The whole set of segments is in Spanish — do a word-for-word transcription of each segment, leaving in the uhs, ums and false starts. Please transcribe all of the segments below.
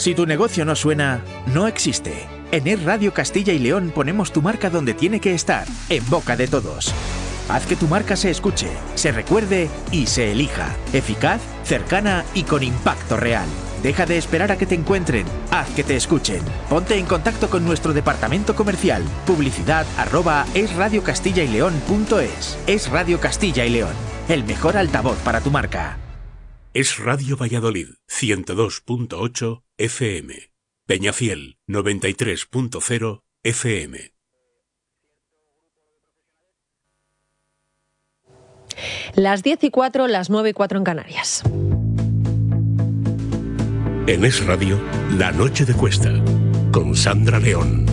Si tu negocio no suena, no existe. En Es Radio Castilla y León ponemos tu marca donde tiene que estar, en boca de todos. Haz que tu marca se escuche, se recuerde y se elija. Eficaz, cercana y con impacto real. Deja de esperar a que te encuentren, haz que te escuchen. Ponte en contacto con nuestro departamento comercial. Publicidad arroba esradiocastillaileón.es. Es Radio Castilla y León, el mejor altavoz para tu marca. Es Radio Valladolid, ciento dos punto ocho F M. Peñafiel, noventa y tres punto cero F M. Las diez y cuatro, las nueve y cuatro en Canarias. En Es Radio, La Noche de Cuesta, con Sandra León.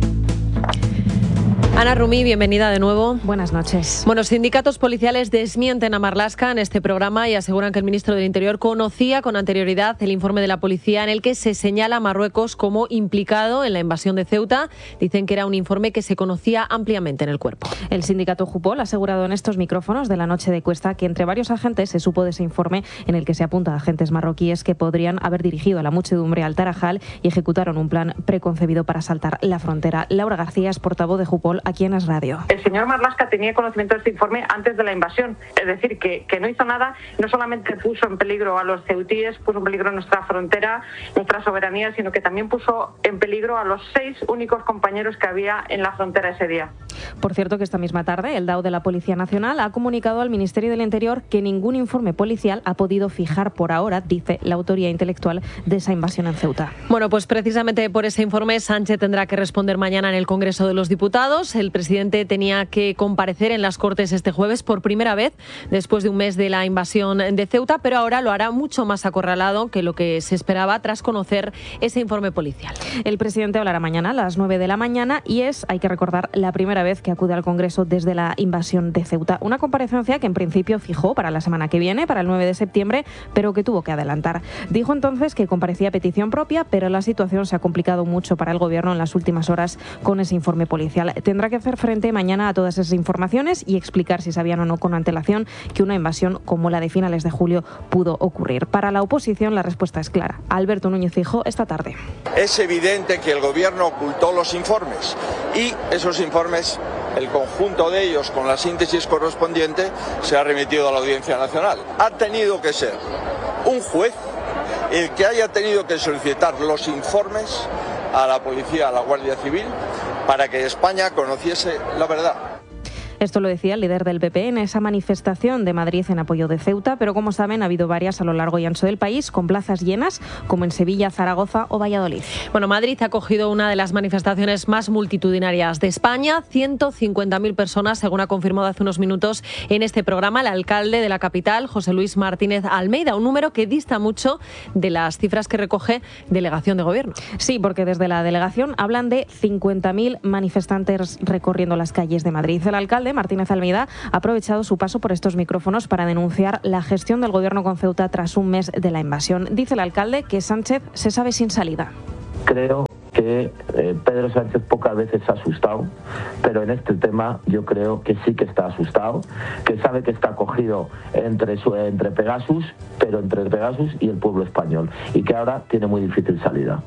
Ana Rumí, bienvenida de nuevo. Buenas noches. Bueno, sindicatos policiales desmienten a Marlaska en este programa y aseguran que el ministro del Interior conocía con anterioridad el informe de la policía en el que se señala a Marruecos como implicado en la invasión de Ceuta. Dicen que era un informe que se conocía ampliamente en el cuerpo. El sindicato Jupol ha asegurado en estos micrófonos de La Noche de Cuesta que entre varios agentes se supo de ese informe en el que se apunta a agentes marroquíes que podrían haber dirigido a la muchedumbre al Tarajal y ejecutaron un plan preconcebido para saltar la frontera. Laura García es portavoz de Jupol aquí en Es Radio. El señor Marlaska tenía conocimiento de este informe antes de la invasión, es decir, que, que no hizo nada, no solamente puso en peligro a los ceutíes, puso en peligro nuestra frontera, nuestra soberanía, sino que también puso en peligro a los seis únicos compañeros que había en la frontera ese día. Por cierto, que esta misma tarde el D A O de la Policía Nacional ha comunicado al Ministerio del Interior que ningún informe policial ha podido fijar por ahora, dice, la autoría intelectual de esa invasión en Ceuta. Bueno, pues precisamente por ese informe Sánchez tendrá que responder mañana en el Congreso de los Diputados. El presidente tenía que comparecer en las Cortes este jueves por primera vez después de un mes de la invasión de Ceuta, pero ahora lo hará mucho más acorralado que lo que se esperaba tras conocer ese informe policial. El presidente hablará mañana a las nueve de la mañana y es, hay que recordar, la primera vez que acude al Congreso desde la invasión de Ceuta. Una comparecencia que en principio fijó para la semana que viene, para el nueve de septiembre, pero que tuvo que adelantar. Dijo entonces que comparecía a petición propia, pero la situación se ha complicado mucho para el Gobierno en las últimas horas con ese informe policial. Tendrá que hacer frente mañana a todas esas informaciones y explicar si sabían o no con antelación que una invasión como la de finales de julio pudo ocurrir. Para la oposición la respuesta es clara. Alberto Núñez Feijóo esta tarde. Es evidente que el Gobierno ocultó los informes y esos informes, el conjunto de ellos con la síntesis correspondiente, se ha remitido a la Audiencia Nacional. Ha tenido que ser un juez el que haya tenido que solicitar los informes a la policía, a la Guardia Civil, para que España conociese la verdad. Esto lo decía el líder del P P en esa manifestación de Madrid en apoyo de Ceuta, pero como saben ha habido varias a lo largo y ancho del país, con plazas llenas, como en Sevilla, Zaragoza o Valladolid. Bueno, Madrid ha acogido una de las manifestaciones más multitudinarias de España, ciento cincuenta mil personas, según ha confirmado hace unos minutos en este programa el alcalde de la capital, José Luis Martínez Almeida, un número que dista mucho de las cifras que recoge Delegación de Gobierno. Sí, porque desde la delegación hablan de cincuenta mil manifestantes recorriendo las calles de Madrid. El alcalde Martínez Almeida ha aprovechado su paso por estos micrófonos para denunciar la gestión del Gobierno con Ceuta tras un mes de la invasión. Dice el alcalde que Sánchez se sabe sin salida. Creo que eh, Pedro Sánchez pocas veces se ha asustado, pero en este tema yo creo que sí que está asustado, que sabe que está cogido entre, su, entre Pegasus, pero entre Pegasus y el pueblo español, y que ahora tiene muy difícil salida.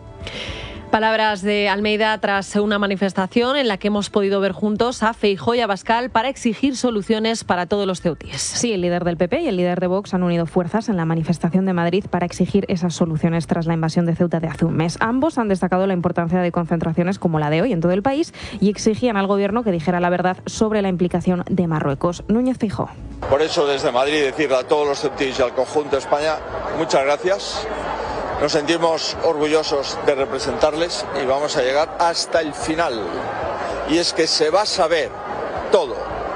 Palabras de Almeida tras una manifestación en la que hemos podido ver juntos a Feijóo y a Abascal para exigir soluciones para todos los ceutíes. Sí, el líder del P P y el líder de Vox han unido fuerzas en la manifestación de Madrid para exigir esas soluciones tras la invasión de Ceuta de hace un mes. Ambos han destacado la importancia de concentraciones como la de hoy en todo el país y exigían al Gobierno que dijera la verdad sobre la implicación de Marruecos. Núñez Feijóo. Por eso desde Madrid decirle a todos los ceutíes y al conjunto de España, muchas gracias. Nos sentimos orgullosos de representarles y vamos a llegar hasta el final. Y es que se va a saber todo.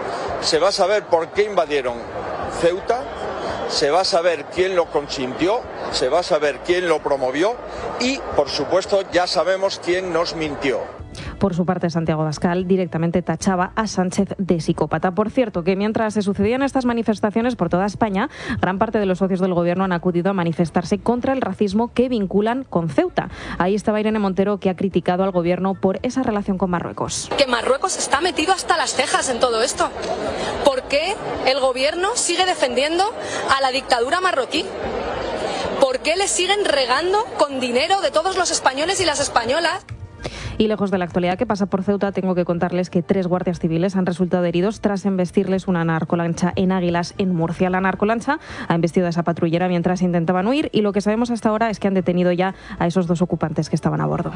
Se va a saber por qué invadieron Ceuta, se va a saber quién lo consintió, se va a saber quién lo promovió y, por supuesto, ya sabemos quién nos mintió. Por su parte, Santiago Abascal directamente tachaba a Sánchez de psicópata. Por cierto, que mientras se sucedían estas manifestaciones por toda España, gran parte de los socios del Gobierno han acudido a manifestarse contra el racismo que vinculan con Ceuta. Ahí estaba Irene Montero, que ha criticado al Gobierno por esa relación con Marruecos. Que Marruecos está metido hasta las cejas en todo esto. ¿Por qué el Gobierno sigue defendiendo a la dictadura marroquí? ¿Por ¿por qué le siguen regando con dinero de todos los españoles y las españolas? Y lejos de la actualidad que pasa por Ceuta, tengo que contarles que tres guardias civiles han resultado heridos tras embestirles una narcolancha en Águilas, en Murcia. La narcolancha ha embestido a esa patrullera mientras intentaban huir y lo que sabemos hasta ahora es que han detenido ya a esos dos ocupantes que estaban a bordo.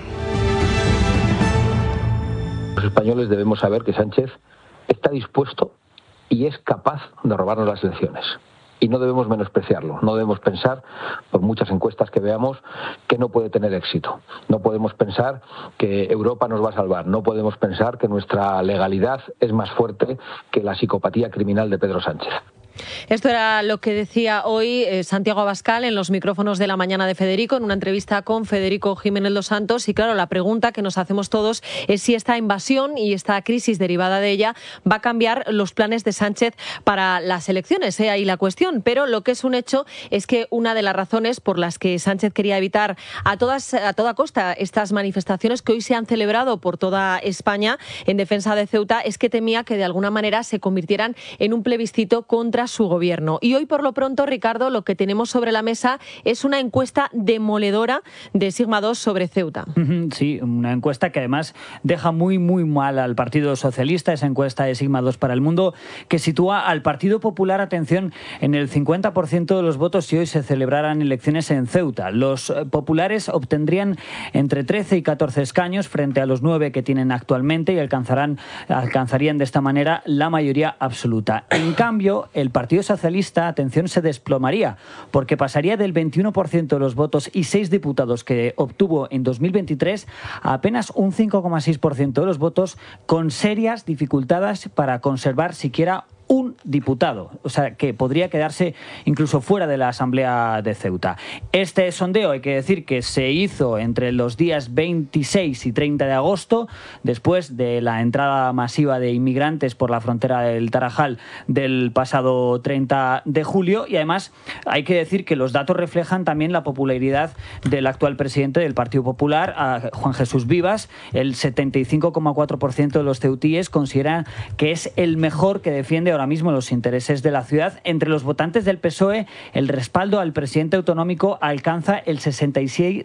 Los españoles debemos saber que Sánchez está dispuesto y es capaz de robarnos las elecciones. Y no debemos menospreciarlo, no debemos pensar, por muchas encuestas que veamos, que no puede tener éxito. No podemos pensar que Europa nos va a salvar, no podemos pensar que nuestra legalidad es más fuerte que la psicopatía criminal de Pedro Sánchez. Esto era lo que decía hoy eh, Santiago Abascal en los micrófonos de La Mañana de Federico, en una entrevista con Federico Jiménez Dos Santos. Y claro, la pregunta que nos hacemos todos es si esta invasión y esta crisis derivada de ella va a cambiar los planes de Sánchez para las elecciones. ¿eh? Ahí la cuestión. Pero lo que es un hecho es que una de las razones por las que Sánchez quería evitar a, todas, a toda costa estas manifestaciones que hoy se han celebrado por toda España en defensa de Ceuta es que temía que de alguna manera se convirtieran en un plebiscito contra su gobierno. Y hoy, por lo pronto, Ricardo, lo que tenemos sobre la mesa es una encuesta demoledora de Sigma dos sobre Ceuta. Sí, una encuesta que además deja muy, muy mal al Partido Socialista, esa encuesta de Sigma dos para El Mundo, que sitúa al Partido Popular, atención, en el cincuenta por ciento de los votos si hoy se celebraran elecciones en Ceuta. Los populares obtendrían entre trece y catorce escaños frente a los nueve que tienen actualmente y alcanzarán, alcanzarían de esta manera la mayoría absoluta. En cambio, el Partido Socialista, atención, se desplomaría porque pasaría del veintiuno por ciento de los votos y seis diputados que obtuvo en dos mil veintitrés a apenas un cinco coma seis por ciento de los votos, con serias dificultades para conservar siquiera un diputado, o sea, que podría quedarse incluso fuera de la Asamblea de Ceuta. Este sondeo, hay que decir que se hizo entre los días veintiséis y treinta de agosto, después de la entrada masiva de inmigrantes por la frontera del Tarajal del pasado treinta de julio, y además hay que decir que los datos reflejan también la popularidad del actual presidente del Partido Popular, a Juan Jesús Vivas. El setenta y cinco coma cuatro por ciento de los ceutíes consideran que es el mejor que defiende ahora mismo los intereses de la ciudad. Entre los votantes del P S O E, el respaldo al presidente autonómico alcanza el sesenta y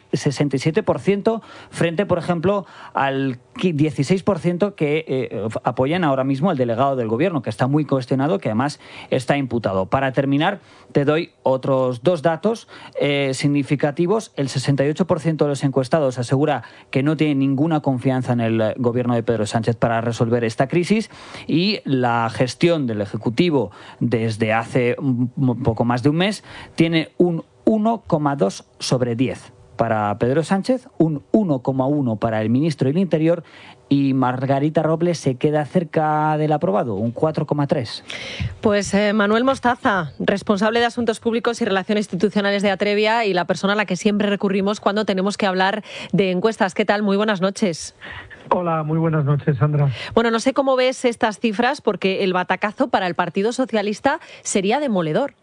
siete por ciento frente, por ejemplo, al dieciséis por ciento que eh, apoyan ahora mismo al delegado del gobierno, que está muy cuestionado, que además está imputado. Para terminar, te doy otros dos datos eh, significativos. El sesenta y ocho por ciento de los encuestados asegura que no tiene ninguna confianza en el gobierno de Pedro Sánchez para resolver esta crisis, y la gestión del Ejecutivo desde hace un poco más de un mes tiene un uno coma dos sobre diez para Pedro Sánchez, un uno coma uno para el ministro del Interior, y Margarita Robles se queda cerca del aprobado, un cuatro coma tres. Pues eh, Manuel Mostaza, responsable de Asuntos Públicos y Relaciones Institucionales de Atrevia y la persona a la que siempre recurrimos cuando tenemos que hablar de encuestas. ¿Qué tal? Muy buenas noches. Hola, muy buenas noches, Sandra. Bueno, no sé cómo ves estas cifras, porque el batacazo para el Partido Socialista sería demoledor.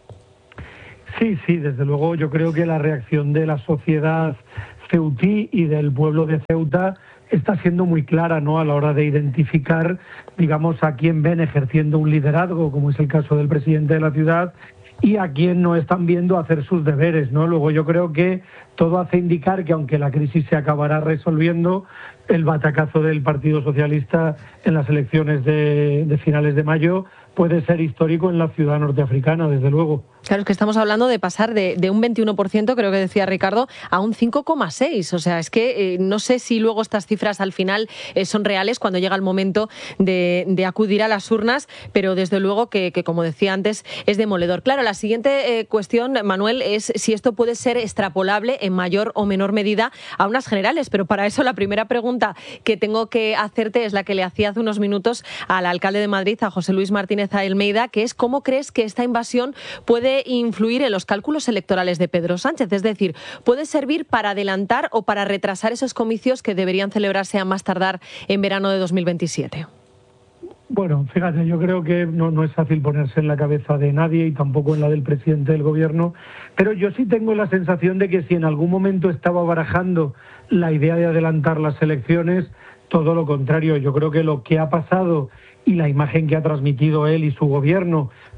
Sí, sí, desde luego yo creo que la reacción de la sociedad ceutí y del pueblo de Ceuta está siendo muy clara, ¿no?, a la hora de identificar, digamos, a quién ven ejerciendo un liderazgo, como es el caso del presidente de la ciudad, y a quién no están viendo hacer sus deberes, ¿no? Luego yo creo que todo hace indicar que aunque la crisis se acabará resolviendo, el batacazo del Partido Socialista en las elecciones de, de finales de mayo puede ser histórico en la ciudad norteafricana, desde luego. Claro, es que estamos hablando de pasar de, de un veintiuno por ciento, creo que decía Ricardo, a un cinco coma seis. O sea, es que eh, no sé si luego estas cifras al final eh, son reales cuando llega el momento de, de acudir a las urnas, pero desde luego que, que, como decía antes, es demoledor. Claro, la siguiente eh, cuestión, Manuel, es si esto puede ser extrapolable en mayor o menor medida a unas generales, pero para eso la primera pregunta que tengo que hacerte es la que le hacía hace unos minutos al alcalde de Madrid, a José Luis Martínez Almeida, que es ¿cómo crees que esta invasión puede influir en los cálculos electorales de Pedro Sánchez? Es decir, ¿puede servir para adelantar o para retrasar esos comicios que deberían celebrarse a más tardar en verano de dos mil veintisiete? Bueno, fíjate, yo creo que no, no es fácil ponerse en la cabeza de nadie y tampoco en la del presidente del gobierno, pero yo sí tengo la sensación de que si en algún momento estaba barajando la idea de adelantar las elecciones, todo lo contrario. Yo creo que lo que ha pasado y la imagen que ha transmitido él y su gobierno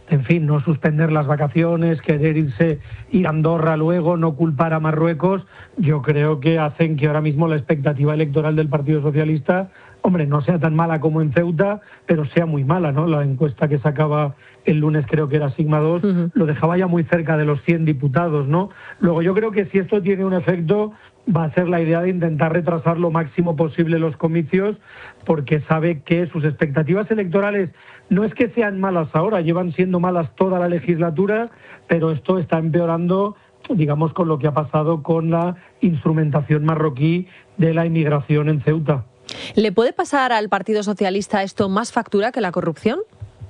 en fin, no suspender las vacaciones, querer irse, ir a Andorra luego, no culpar a Marruecos, yo creo que hacen que ahora mismo la expectativa electoral del Partido Socialista, hombre, no sea tan mala como en Ceuta, pero sea muy mala, ¿no? La encuesta que sacaba el lunes, creo que era Sigma dos, uh-huh. lo dejaba ya muy cerca de los cien diputados, ¿no? Luego yo creo que si esto tiene un efecto, va a ser la idea de intentar retrasar lo máximo posible los comicios, porque sabe que sus expectativas electorales no es que sean malas ahora, llevan siendo malas toda la legislatura, pero esto está empeorando, digamos, con lo que ha pasado con la instrumentación marroquí de la inmigración en Ceuta. ¿Le puede pasar al Partido Socialista esto más factura que la corrupción?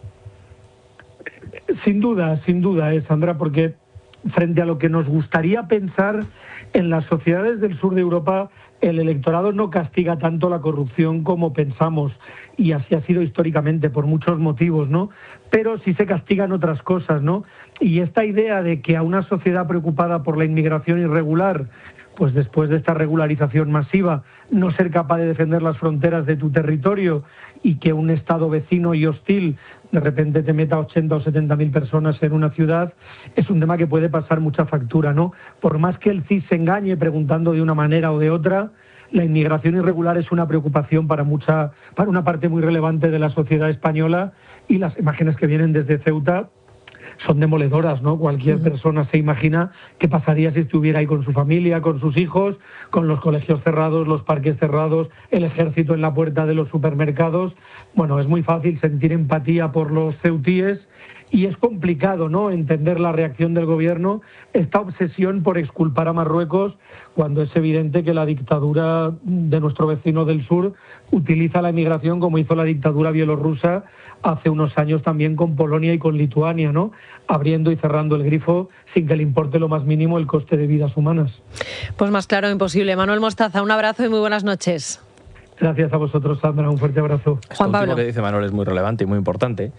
Sin duda, sin duda, eh, Sandra, porque frente a lo que nos gustaría pensar, en las sociedades del sur de Europa el electorado no castiga tanto la corrupción como pensamos, y así ha sido históricamente por muchos motivos, ¿no? Pero sí se castigan otras cosas, ¿no? Y esta idea de que a una sociedad preocupada por la inmigración irregular, pues después de esta regularización masiva, no ser capaz de defender las fronteras de tu territorio y que un Estado vecino y hostil de repente te meta ochenta o setenta mil personas en una ciudad, es un tema que puede pasar mucha factura, ¿no? Por más que el C I S se engañe preguntando de una manera o de otra, la inmigración irregular es una preocupación para mucha, para una parte muy relevante de la sociedad española, y las imágenes que vienen desde Ceuta son demoledoras, ¿no? Cualquier persona se imagina qué pasaría si estuviera ahí con su familia, con sus hijos, con los colegios cerrados, los parques cerrados, el ejército en la puerta de los supermercados. Bueno, es muy fácil sentir empatía por los ceutíes, y es complicado, ¿no?, entender la reacción del gobierno, esta obsesión por exculpar a Marruecos, cuando es evidente que la dictadura de nuestro vecino del sur utiliza la inmigración como hizo la dictadura bielorrusa hace unos años también con Polonia y con Lituania, ¿no?, abriendo y cerrando el grifo sin que le importe lo más mínimo el coste de vidas humanas. Pues más claro imposible. Manuel Mostaza, un abrazo y muy buenas noches. Gracias a vosotros, Sandra, un fuerte abrazo. Juan Pablo. Lo que dice Manuel es muy relevante y muy importante,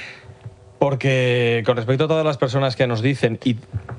porque con respecto a todas las personas que nos dicen, y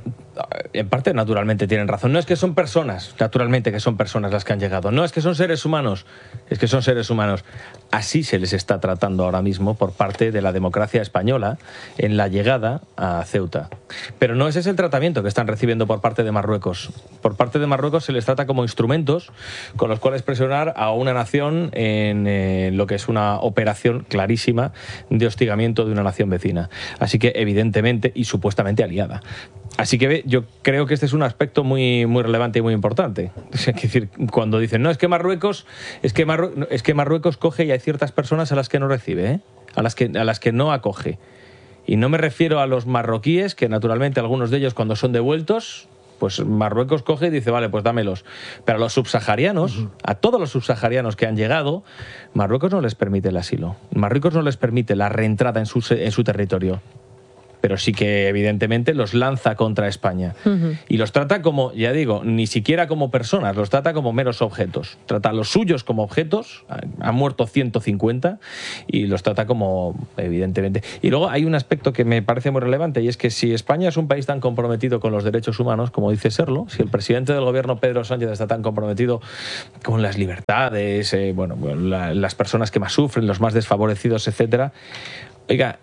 en parte naturalmente tienen razón, no es que son personas, naturalmente que son personas las que han llegado, no es que son seres humanos, es que son seres humanos. Así se les está tratando ahora mismo por parte de la democracia española en la llegada a Ceuta. Pero no ese es el tratamiento que están recibiendo por parte de Marruecos. Por parte de Marruecos se les trata como instrumentos con los cuales presionar a una nación en eh, lo que es una operación clarísima de hostigamiento de una nación vecina. Así que evidentemente y supuestamente aliada. Así que yo creo que este es un aspecto muy, muy relevante y muy importante. Es decir, cuando dicen, no, es que Marruecos, es que Marruecos, es que Marruecos coge y hay ciertas personas a las que no recibe, ¿eh? a las que, a las que no acoge. Y no me refiero a los marroquíes, que naturalmente algunos de ellos cuando son devueltos, pues Marruecos coge y dice, vale, pues dámelos. Pero a los subsaharianos, uh-huh. a todos los subsaharianos que han llegado, Marruecos no les permite el asilo. Marruecos no les permite la reentrada en su, en su territorio. Pero sí que evidentemente los lanza contra España. Uh-huh. Y los trata como, ya digo, ni siquiera como personas, los trata como meros objetos. Trata a los suyos como objetos, han muerto ciento cincuenta, y los trata como, evidentemente. Y luego hay un aspecto que me parece muy relevante, y es que si España es un país tan comprometido con los derechos humanos, como dice serlo, si el presidente del gobierno, Pedro Sánchez, está tan comprometido con las libertades, eh, bueno, la, las personas que más sufren, los más desfavorecidos, etcétera, oiga,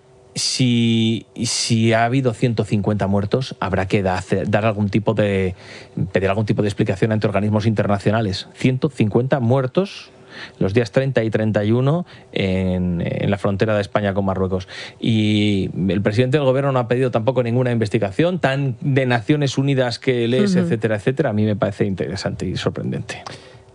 Si, si ha habido ciento cincuenta muertos, habrá que da, dar algún tipo de pedir algún tipo de explicación ante organismos internacionales. ciento cincuenta muertos los días treinta y treinta y uno en, en la frontera de España con Marruecos. Y el presidente del gobierno no ha pedido tampoco ninguna investigación, tan de Naciones Unidas que lees, uh-huh. etcétera, etcétera. A mí me parece interesante y sorprendente.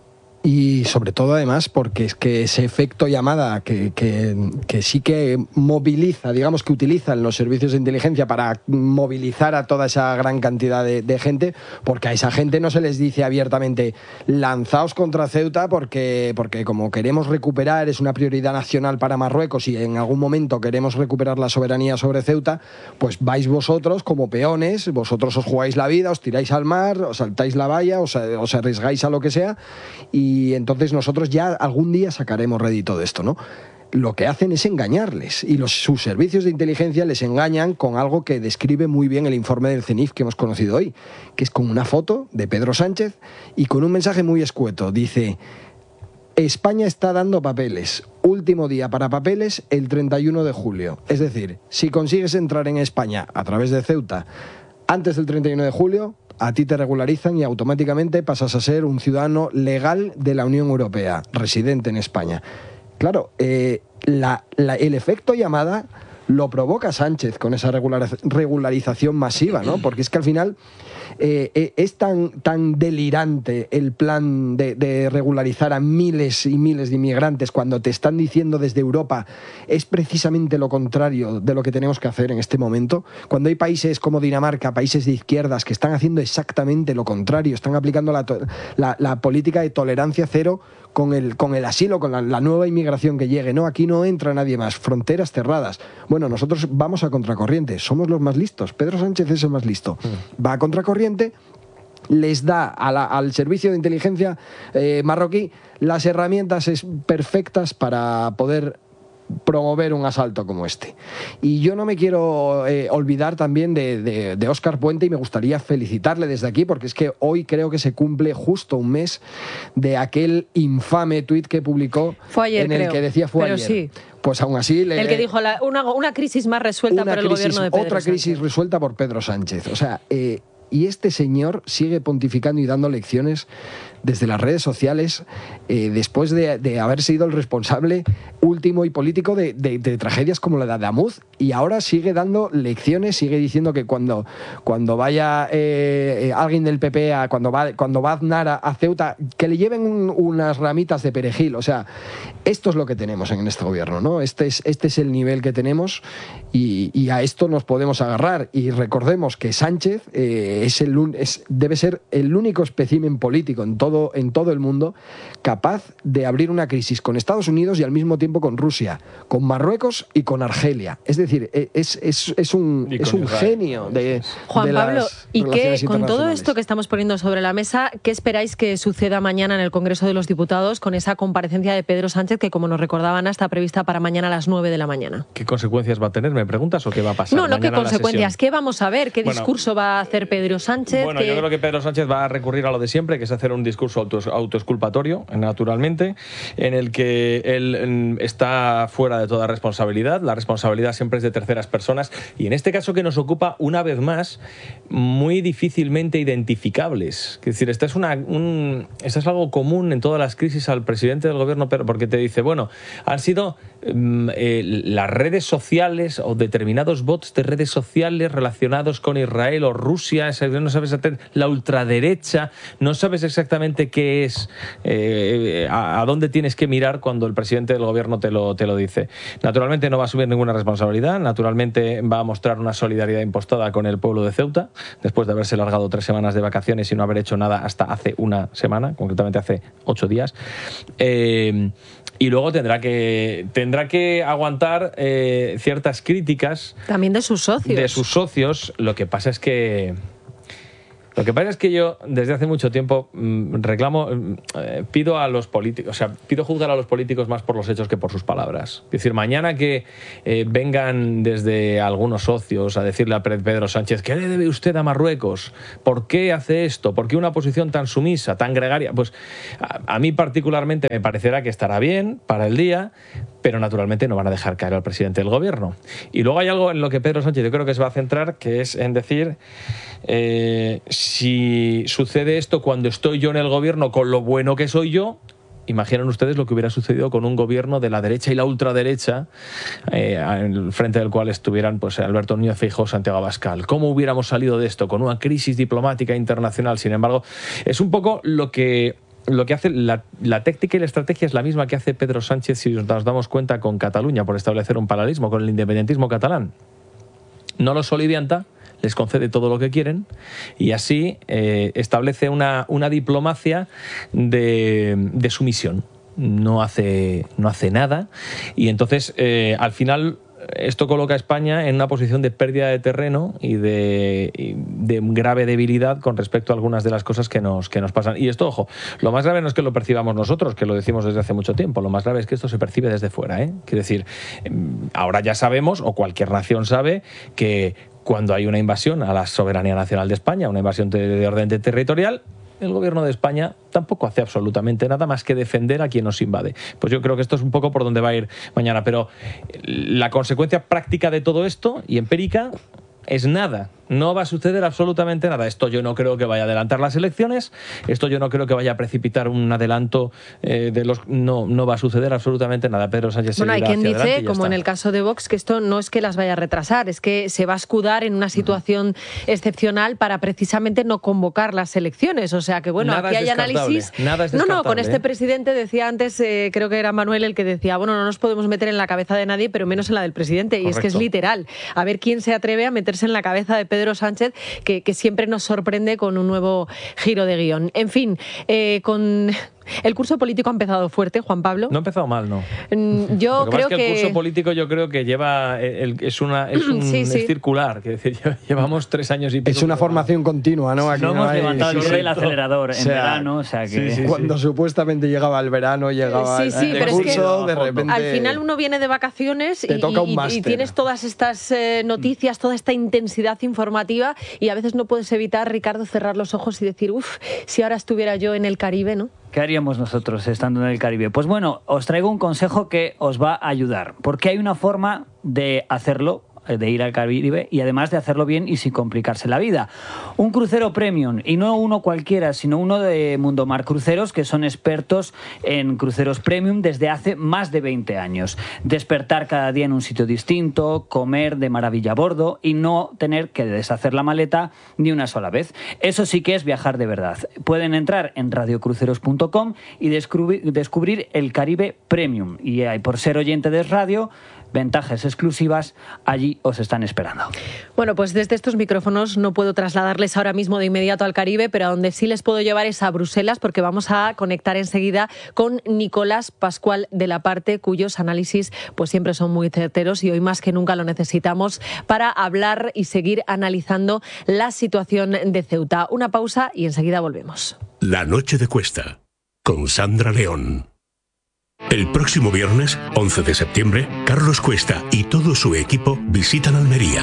Y sobre todo además porque es que ese efecto llamada que, que, que sí que moviliza, digamos que utilizan los servicios de inteligencia para movilizar a toda esa gran cantidad de, de gente, porque a esa gente no se les dice abiertamente lanzaos contra Ceuta porque, porque como queremos recuperar, es una prioridad nacional para Marruecos y en algún momento queremos recuperar la soberanía sobre Ceuta, pues vais vosotros como peones, vosotros os jugáis la vida, os tiráis al mar, os saltáis la valla, os, os arriesgáis a lo que sea, y Y entonces nosotros ya algún día sacaremos rédito de esto, ¿no? Lo que hacen es engañarles, y los, sus servicios de inteligencia les engañan con algo que describe muy bien el informe del CENIF que hemos conocido hoy, que es con una foto de Pedro Sánchez y con un mensaje muy escueto. Dice, España está dando papeles. Último día para papeles, el treinta y uno de julio. Es decir, si consigues entrar en España a través de Ceuta antes del treinta y uno de julio, a ti te regularizan y automáticamente pasas a ser un ciudadano legal de la Unión Europea, residente en España. Claro, eh, la, la, el efecto llamada lo provoca Sánchez con esa regularización masiva, ¿no? Porque es que al final eh, es tan, tan delirante el plan de, de regularizar a miles y miles de inmigrantes cuando te están diciendo desde Europa es precisamente lo contrario de lo que tenemos que hacer en este momento. Cuando hay países como Dinamarca, países de izquierdas, que están haciendo exactamente lo contrario, están aplicando la, la, la política de tolerancia cero con el, con el asilo, con la, la nueva inmigración que llegue. No, aquí no entra nadie más, fronteras cerradas. Bueno, nosotros vamos a contracorriente, somos los más listos. Pedro Sánchez es el más listo. Va a contracorriente, les da a la, al servicio de inteligencia eh, marroquí las herramientas es, perfectas para poder promover un asalto como este. Y yo no me quiero eh, olvidar también de, de, de Óscar Puente, y me gustaría felicitarle desde aquí, porque es que hoy creo que se cumple justo un mes de aquel infame tuit que publicó fue ayer, en el creo, que decía fue pero ayer. Sí. Pues aún así... Le, el que dijo la, una, una crisis más resuelta por el crisis, gobierno de Pedro Otra Sánchez. crisis resuelta por Pedro Sánchez. O sea, eh, y este señor sigue pontificando y dando lecciones desde las redes sociales eh, después de, de haber sido el responsable último y político de, de, de tragedias como la de Adamuz, y ahora sigue dando lecciones, sigue diciendo que cuando, cuando vaya eh, alguien del P P a, cuando va, cuando va Aznar a, a Ceuta, que le lleven un, unas ramitas de perejil. O sea, esto es lo que tenemos en este gobierno, ¿no? Este es, este es el nivel que tenemos, y, y a esto nos podemos agarrar. Y recordemos que Sánchez eh, es el, es, debe ser el único espécimen político en todo Todo, en todo el mundo capaz de abrir una crisis con Estados Unidos y al mismo tiempo con Rusia, con Marruecos y con Argelia. Es decir, es, es, es un, es un genio de, Juan de Pablo, las ¿y qué, con todo internacionales. esto que estamos poniendo sobre la mesa, qué esperáis que suceda mañana en el Congreso de los Diputados con esa comparecencia de Pedro Sánchez que, como nos recordaban, está prevista para mañana a las nueve de la mañana? ¿Qué consecuencias va a tener, me preguntas, o qué va a pasar? No, no, ¿qué consecuencias? ¿Qué vamos a ver? ¿Qué bueno, discurso va a hacer Pedro Sánchez? Bueno, ¿Qué... yo creo que Pedro Sánchez va a recurrir a lo de siempre, que es hacer un discurso auto, autoexculpatorio, naturalmente, en el que él está fuera de toda responsabilidad. La responsabilidad siempre es de terceras personas, y en este caso que nos ocupa, una vez más, muy difícilmente identificables. Es decir, esto es, una, un, esto es algo común en todas las crisis al presidente del gobierno, porque te dice, bueno, han sido eh, las redes sociales o determinados bots de redes sociales relacionados con Israel o Rusia, no sabes, la ultraderecha, no sabes exactamente qué es, eh, a, a dónde tienes que mirar cuando el presidente del gobierno te lo, te lo dice. Naturalmente no va a asumir ninguna responsabilidad, naturalmente va a mostrar una solidaridad impostada con el pueblo de Ceuta, después de haberse largado tres semanas de vacaciones y no haber hecho nada hasta hace una semana, concretamente hace ocho días. Eh, Y luego tendrá que tendrá que aguantar eh, ciertas críticas. También de sus socios. De sus socios. Lo que pasa es que... Lo que pasa es que yo, desde hace mucho tiempo, reclamo, eh, pido a los políticos, o sea, pido juzgar a los políticos más por los hechos que por sus palabras. Es decir, mañana que eh, vengan desde algunos socios a decirle a Pedro Sánchez, ¿qué le debe usted a Marruecos? ¿Por qué hace esto? ¿Por qué una posición tan sumisa, tan gregaria? Pues a, a mí particularmente me parecerá que estará bien para el día, pero naturalmente no van a dejar caer al presidente del gobierno. Y luego hay algo en lo que Pedro Sánchez yo creo que se va a centrar, que es en decir... Eh, si sucede esto cuando estoy yo en el gobierno con lo bueno que soy yo, imaginen ustedes lo que hubiera sucedido con un gobierno de la derecha y la ultraderecha, eh, al frente del cual estuvieran pues Alberto Núñez Feijóo, Santiago Abascal. ¿Cómo hubiéramos salido de esto? Con una crisis diplomática internacional. Sin embargo, es un poco lo que... Lo que hace la, la táctica y la estrategia es la misma que hace Pedro Sánchez, si nos damos cuenta, con Cataluña, por establecer un paralelismo con el independentismo catalán. No los solivianta, les concede todo lo que quieren y así eh, establece una, una diplomacia de, de sumisión. No hace, no hace nada y entonces eh, al final esto coloca a España en una posición de pérdida de terreno y de, y de grave debilidad con respecto a algunas de las cosas que nos, que nos pasan. Y esto, ojo, lo más grave no es que lo percibamos nosotros, que lo decimos desde hace mucho tiempo, lo más grave es que esto se percibe desde fuera, ¿eh? Quiero decir, ahora ya sabemos, o cualquier nación sabe, que cuando hay una invasión a la soberanía nacional de España, una invasión de, de orden territorial, el gobierno de España tampoco hace absolutamente nada más que defender a quien nos invade. Pues yo creo que esto es un poco por donde va a ir mañana, pero la consecuencia práctica de todo esto y empírica es nada. No va a suceder absolutamente nada. Esto yo no creo que vaya a adelantar las elecciones, esto yo no creo que vaya a precipitar un adelanto eh, de los... No, no va a suceder absolutamente nada. Pedro Sánchez Bueno, hay quien dice, como está. en el caso de Vox, que esto no es que las vaya a retrasar, es que se va a escudar en una situación uh-huh. excepcional para precisamente no convocar las elecciones. O sea que, bueno, nada aquí hay análisis... Nada es no, no, con ¿eh? este presidente decía antes, eh, creo que era Manuel el que decía, bueno, no nos podemos meter en la cabeza de nadie, pero menos en la del presidente. Correcto. Y es que es literal. A ver quién se atreve a meterse en la cabeza de Pedro Sánchez, Que, que siempre nos sorprende con un nuevo giro de guión. En fin, eh, con... El curso político ha empezado fuerte, Juan Pablo. No ha empezado mal, no. Yo Lo que creo pasa es que, que el curso político yo creo que lleva el, es una es un sí, sí. es circular, que decir, llevamos tres años y pico. Es una formación continua, ¿no? Aquí no, no hemos hay... levantado sí, el sí. el acelerador O en sea, verano, o sea que sí, sí, cuando sí. supuestamente llegaba el verano, llegaba sí, sí, el pero curso, es que de repente al final uno viene de vacaciones y, toca un y, y tienes todas estas eh, noticias, toda esta intensidad informativa y a veces no puedes evitar, Ricardo, cerrar los ojos y decir, uff, si ahora estuviera yo en el Caribe, ¿no? ¿Qué haríamos nosotros estando en el Caribe? Pues bueno, os traigo un consejo que os va a ayudar, porque hay una forma de hacerlo, de ir al Caribe y además de hacerlo bien y sin complicarse la vida. Un crucero premium, y no uno cualquiera, sino uno de Mundomar Cruceros, que son expertos en cruceros premium desde hace más de veinte años. Despertar cada día en un sitio distinto, comer de maravilla a bordo y no tener que deshacer la maleta ni una sola vez. Eso sí que es viajar de verdad. Pueden entrar en radio cruceros punto com y descubrir, descubrir el Caribe Premium. Y hay, por ser oyente de radio, ventajas exclusivas allí os están esperando. Bueno, pues desde estos micrófonos no puedo trasladarles ahora mismo de inmediato al Caribe, pero a donde sí les puedo llevar es a Bruselas, porque vamos a conectar enseguida con Nicolás Pascual de la Parte, cuyos análisis pues siempre son muy certeros y hoy más que nunca lo necesitamos para hablar y seguir analizando la situación de Ceuta. Una pausa y enseguida volvemos. La noche de Cuesta, con Sandra León. El próximo viernes, once de septiembre, Carlos Cuesta y todo su equipo visitan Almería.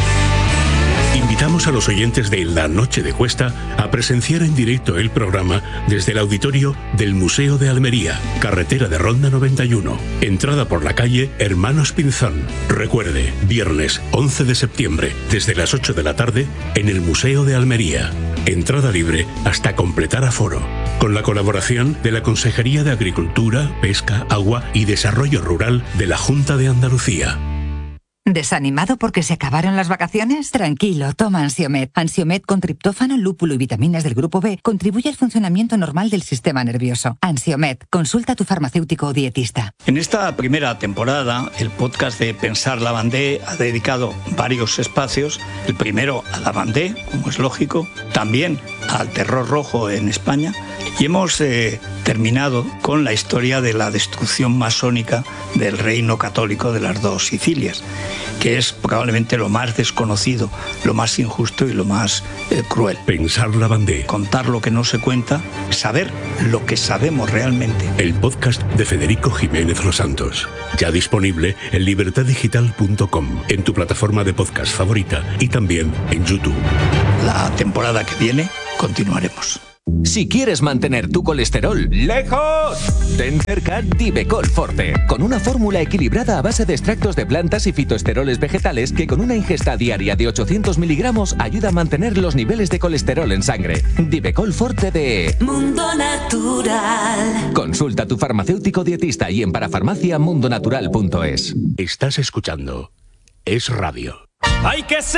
Invitamos a los oyentes de La Noche de Cuesta a presenciar en directo el programa desde el auditorio del Museo de Almería, carretera de Ronda noventa y uno, entrada por la calle Hermanos Pinzón. Recuerde, viernes once de septiembre, desde las ocho de la tarde, en el Museo de Almería. Entrada libre hasta completar aforo. Con la colaboración de la Consejería de Agricultura, Pesca, Agua y Desarrollo Rural de la Junta de Andalucía. ¿Desanimado porque se acabaron las vacaciones? Tranquilo, toma Ansiomet. Ansiomet con triptófano, lúpulo y vitaminas del grupo B contribuye al funcionamiento normal del sistema nervioso. Ansiomet, consulta a tu farmacéutico o dietista. En esta primera temporada, el podcast de Pensar Lavandé ha dedicado varios espacios. El primero a Lavandé, como es lógico, también al terror rojo en España. Y hemos eh, terminado con la historia de la destrucción masónica del reino católico de las dos Sicilias, que es probablemente lo más desconocido, lo más injusto y lo más eh, cruel. Pensar Lavandé. Contar lo que no se cuenta, saber lo que sabemos realmente. El podcast de Federico Jiménez Los Santos. Ya disponible en libertad digital punto com, en tu plataforma de podcast favorita y también en YouTube. La temporada que viene continuaremos. Si quieres mantener tu colesterol lejos, ten cerca Divecol Forte, con una fórmula equilibrada a base de extractos de plantas y fitoesteroles vegetales que con una ingesta diaria de ochocientos miligramos ayuda a mantener los niveles de colesterol en sangre. Divecol Forte de Mundo Natural. Consulta a tu farmacéutico dietista y en parafarmacia mundo natural punto es. Estás escuchando Es Radio. Hay que ser